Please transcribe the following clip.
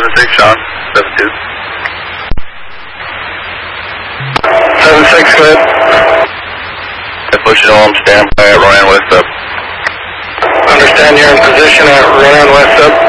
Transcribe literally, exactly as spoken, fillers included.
seven six, Sean, seven two. seven six, go ahead. They're pushing on, stand by at Royan West up. Understand you're in position at Royan West up.